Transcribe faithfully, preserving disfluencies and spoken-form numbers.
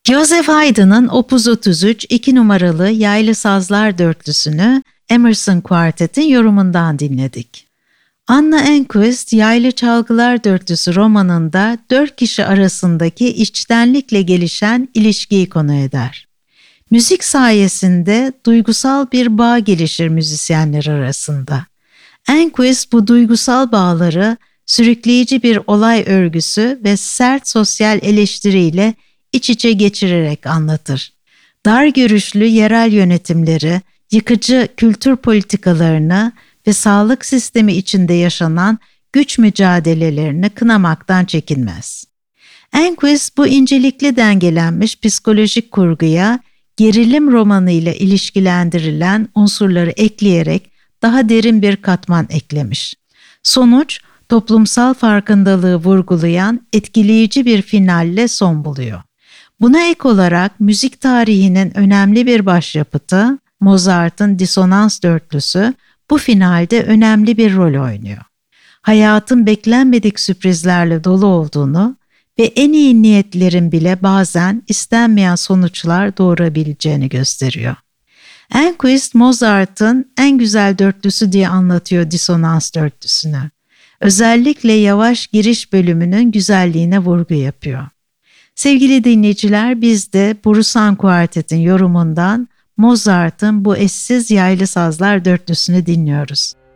Joseph Haydn'ın Opus otuz üç iki numaralı Yaylı Sazlar Dörtlüsünü Emerson Quartet'in yorumundan dinledik. Anna Enquist, Yaylı Çalgılar Dörtlüsü romanında dört kişi arasındaki içtenlikle gelişen ilişkiyi konu eder. Müzik sayesinde duygusal bir bağ gelişir müzisyenler arasında. Enquist bu duygusal bağları sürükleyici bir olay örgüsü ve sert sosyal eleştiriyle iç içe geçirerek anlatır. Dar görüşlü yerel yönetimleri, yıkıcı kültür politikalarını ve sağlık sistemi içinde yaşanan güç mücadelelerini kınamaktan çekinmez. Enquist bu incelikli dengelenmiş psikolojik kurguya gerilim romanıyla ilişkilendirilen unsurları ekleyerek daha derin bir katman eklemiş. Sonuç, toplumsal farkındalığı vurgulayan etkileyici bir finalle son buluyor. Buna ek olarak müzik tarihinin önemli bir başyapıtı, Mozart'ın Disonans Dörtlüsü bu finalde önemli bir rol oynuyor. Hayatın beklenmedik sürprizlerle dolu olduğunu ve en iyi niyetlerin bile bazen istenmeyen sonuçlar doğurabileceğini gösteriyor. Enquist, Mozart'ın en güzel dörtlüsü diye anlatıyor Disonans Dörtlüsünü. Özellikle yavaş giriş bölümünün güzelliğine vurgu yapıyor. Sevgili dinleyiciler, biz de Borusan Quartet'in yorumundan Mozart'ın bu eşsiz Yaylı Sazlar Dörtlüsünü dinliyoruz.